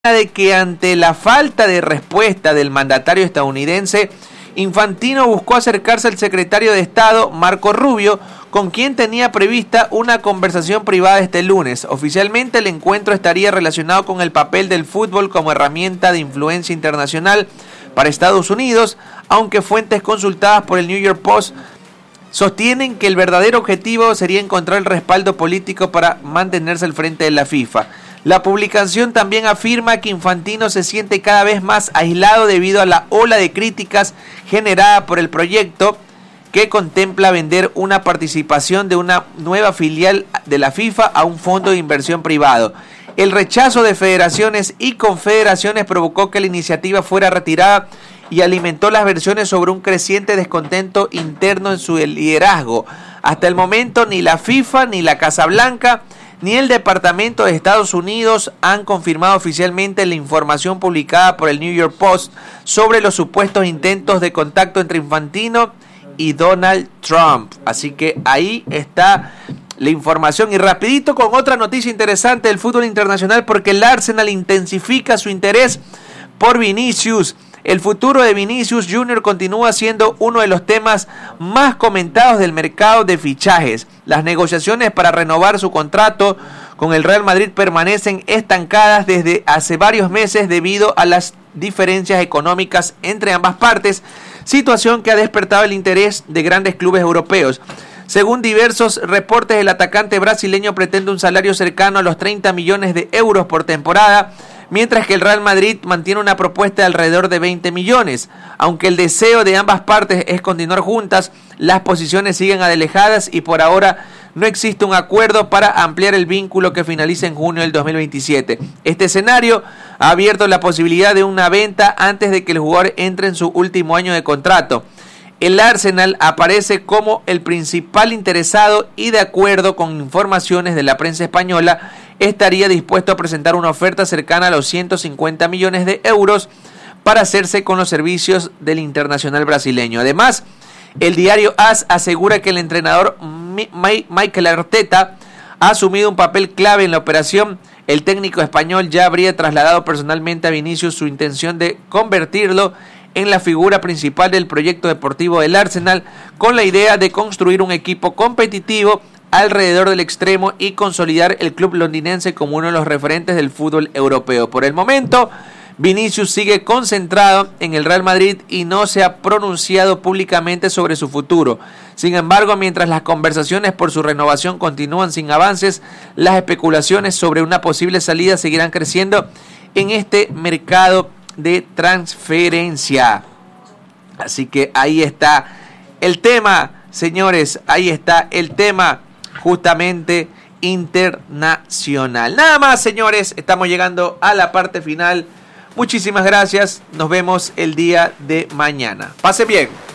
de que ante la falta de respuesta del mandatario estadounidense, Infantino buscó acercarse al secretario de Estado, Marco Rubio, con quien tenía prevista una conversación privada este lunes. Oficialmente, el encuentro estaría relacionado con el papel del fútbol como herramienta de influencia internacional para Estados Unidos, aunque fuentes consultadas por el New York Post sostienen que el verdadero objetivo sería encontrar el respaldo político para mantenerse al frente de la FIFA. La publicación también afirma que Infantino se siente cada vez más aislado debido a la ola de críticas generada por el proyecto que contempla vender una participación de una nueva filial de la FIFA a un fondo de inversión privado. El rechazo de federaciones y confederaciones provocó que la iniciativa fuera retirada y alimentó las versiones sobre un creciente descontento interno en su liderazgo. Hasta el momento, ni la FIFA, ni la Casa Blanca, ni el Departamento de Estados Unidos han confirmado oficialmente la información publicada por el New York Post sobre los supuestos intentos de contacto entre Infantino y Donald Trump. Así que ahí está la información. Y rapidito con otra noticia interesante del fútbol internacional, porque el Arsenal intensifica su interés por Vinicius. El futuro de Vinicius Jr. continúa siendo uno de los temas más comentados del mercado de fichajes. Las negociaciones para renovar su contrato con el Real Madrid permanecen estancadas desde hace varios meses debido a las diferencias económicas entre ambas partes, situación que ha despertado el interés de grandes clubes europeos. Según diversos reportes, el atacante brasileño pretende un salario cercano a los 30 millones de euros por temporada, mientras que el Real Madrid mantiene una propuesta de alrededor de 20 millones. Aunque el deseo de ambas partes es continuar juntas, las posiciones siguen alejadas y por ahora no existe un acuerdo para ampliar el vínculo que finaliza en junio del 2027. Este escenario ha abierto la posibilidad de una venta antes de que el jugador entre en su último año de contrato. El Arsenal aparece como el principal interesado y, de acuerdo con informaciones de la prensa española, estaría dispuesto a presentar una oferta cercana a los 150 millones de euros para hacerse con los servicios del internacional brasileño. Además, el diario AS asegura que el entrenador Mikel Arteta ha asumido un papel clave en la operación. El técnico español ya habría trasladado personalmente a Vinicius su intención de convertirlo en la figura principal del proyecto deportivo del Arsenal, con la idea de construir un equipo competitivo alrededor del extremo y consolidar el club londinense como uno de los referentes del fútbol europeo. Por el momento, Vinicius sigue concentrado en el Real Madrid y no se ha pronunciado públicamente sobre su futuro. Sin embargo, mientras las conversaciones por su renovación continúan sin avances, las especulaciones sobre una posible salida seguirán creciendo en este mercado de transferencia. Así que ahí está el tema, señores, ahí está el tema justamente internacional. Nada más, señores, estamos llegando a la parte final. Muchísimas gracias, nos vemos el día de mañana. Pasen bien.